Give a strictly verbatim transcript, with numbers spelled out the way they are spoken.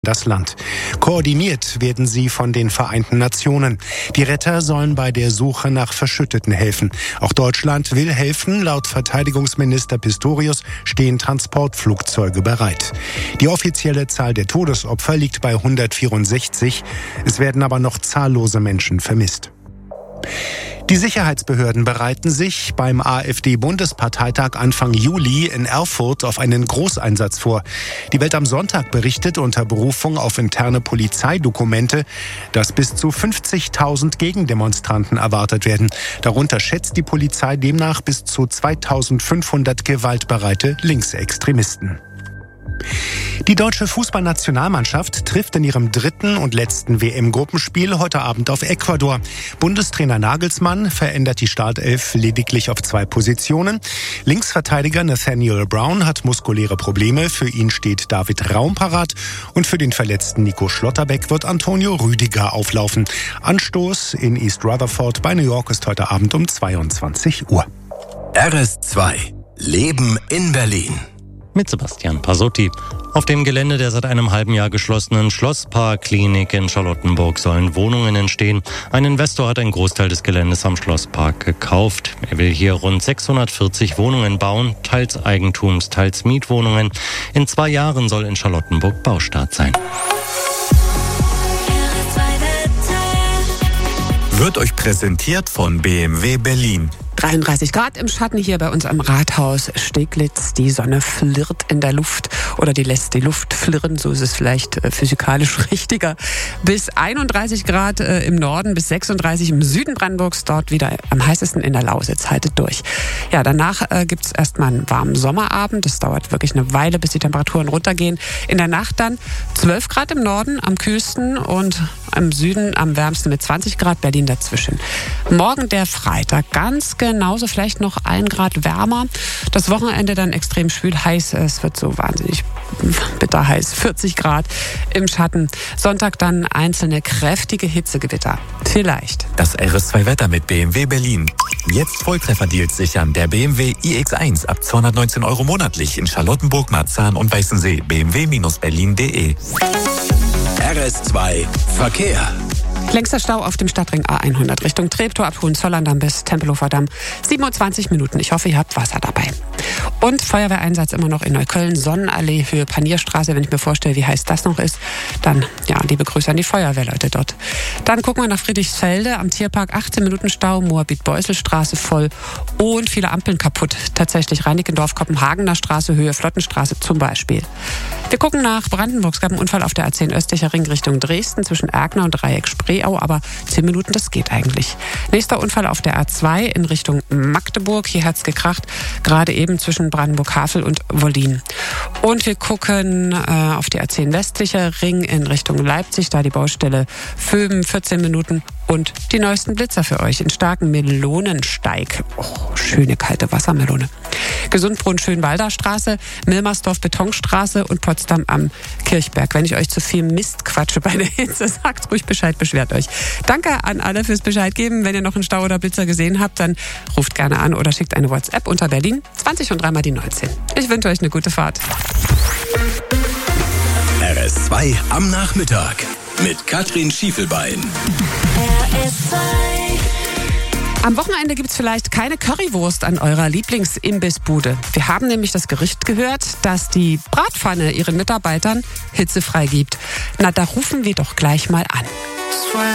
das Land. Koordiniert werden sie von den Vereinten Nationen. Die Retter sollen bei der Suche nach Verschütteten helfen. Auch Deutschland will helfen. Laut Verteidigungsminister Pistorius stehen Transportflugzeuge bereit. Die offizielle Zahl der Todesopfer liegt bei hundertvierundsechzig. Es werden aber noch zahllose Menschen vermisst. Die Sicherheitsbehörden bereiten sich beim AfD-Bundesparteitag Anfang Juli in Erfurt auf einen Großeinsatz vor. Die Welt am Sonntag berichtet unter Berufung auf interne Polizeidokumente, dass bis zu fünfzigtausend Gegendemonstranten erwartet werden. Darunter schätzt die Polizei demnach bis zu zweitausendfünfhundert gewaltbereite Linksextremisten. Die deutsche Fußballnationalmannschaft trifft in ihrem dritten und letzten W M-Gruppenspiel heute Abend auf Ecuador. Bundestrainer Nagelsmann verändert die Startelf lediglich auf zwei Positionen. Linksverteidiger Nathaniel Brown hat muskuläre Probleme. Für ihn steht David Raum parat. Und für den verletzten Nico Schlotterbeck wird Antonio Rüdiger auflaufen. Anstoß in East Rutherford bei New York ist heute Abend um zweiundzwanzig Uhr. R S zwei Leben in Berlin. Mit Sebastian Pasotti. Auf dem Gelände der seit einem halben Jahr geschlossenen Schlosspark Klinik in Charlottenburg sollen Wohnungen entstehen. Ein Investor hat einen Großteil des Geländes am Schlosspark gekauft. Er will hier rund sechshundertvierzig Wohnungen bauen, teils Eigentums-, teils Mietwohnungen. In zwei Jahren soll in Charlottenburg Baustart sein. Wird euch präsentiert von B M W Berlin. dreiunddreißig Grad im Schatten hier bei uns am Rathaus Steglitz. Die Sonne flirrt in der Luft oder die lässt die Luft flirren, so ist es vielleicht äh, physikalisch richtiger. Bis einunddreißig Grad äh, im Norden, bis sechsunddreißig im Süden Brandenburgs, dort wieder am heißesten in der Lausitz. Haltet durch. Ja, danach äh, gibt es erstmal einen warmen Sommerabend. Es dauert wirklich eine Weile, bis die Temperaturen runtergehen. In der Nacht dann zwölf Grad im Norden am kühlsten und im Süden am wärmsten mit zwanzig Grad, Berlin dazwischen. Morgen der Freitag, ganz genauso, vielleicht noch ein Grad wärmer. Das Wochenende dann extrem schwül, heiß. Es wird so wahnsinnig bitter heiß, vierzig Grad im Schatten. Sonntag dann einzelne kräftige Hitzegewitter. Vielleicht. Das R S zwei Wetter mit B M W Berlin. Jetzt Volltrefferdeals sichern. Der B M W i X eins ab zweihundertneunzehn Euro monatlich in Charlottenburg, Marzahn und Weißensee. b m w Bindestrich berlin punkt d e. R S zwei Verkehr. Längster Stau auf dem Stadtring A hundert Richtung Treptow ab Hohenzollern-Damm bis Tempelhofer Damm. siebenundzwanzig Minuten. Ich hoffe, ihr habt Wasser dabei. Und Feuerwehreinsatz immer noch in Neukölln. Sonnenallee, Höhe Panierstraße. Wenn ich mir vorstelle, wie heiß das noch ist, dann, ja, liebe Grüße an die Feuerwehrleute dort. Dann gucken wir nach Friedrichsfelde am Tierpark. achtzehn Minuten Stau, Moabit-Beuselstraße voll und viele Ampeln kaputt. Tatsächlich Reinickendorf, Kopenhagener Straße, Höhe Flottenstraße zum Beispiel. Wir gucken nach Brandenburg. Es gab einen Unfall auf der A zehn östlicher Ring Richtung Dresden zwischen Erkner und Dreieck Spreeau, aber zehn Minuten, das geht eigentlich. Nächster Unfall auf der A zwei in Richtung Magdeburg. Hier hat's gekracht, gerade eben zwischen Brandenburg-Havel und Wollin. Und wir gucken äh, auf die A zehn westlicher Ring in Richtung Leipzig, da die Baustelle Föben, vierzehn Minuten. Und die neuesten Blitzer für euch in starken Melonensteig. Oh, schöne kalte Wassermelone. Gesundbrunn Schönwalder Straße, Milmersdorf Betonstraße und Potsdam am Kirchberg. Wenn ich euch zu viel Mist quatsche bei der Hitze, sagt ruhig Bescheid, beschwert euch. Danke an alle fürs Bescheid geben. Wenn ihr noch einen Stau oder Blitzer gesehen habt, dann ruft gerne an oder schickt eine WhatsApp unter Berlin zwanzig und dreimal die neunzehn. Ich wünsche euch eine gute Fahrt. R S zwei am Nachmittag mit Katrin Schiefelbein. R S zwei. Am Wochenende gibt's vielleicht keine Currywurst an eurer Lieblingsimbissbude. Wir haben nämlich das Gerücht gehört, dass die Bratpfanne ihren Mitarbeitern hitzefrei gibt. Na, da rufen wir doch gleich mal an.